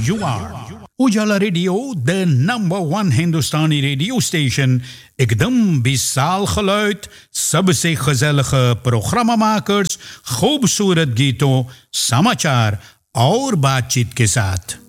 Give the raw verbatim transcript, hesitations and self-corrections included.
you are. Ujala radio the number one Hindustani radio station. एकदम विशाल geluid, सबसे gezellige programmamakers, खूबसूरत गीतों, समाचार और बातचीत के साथ.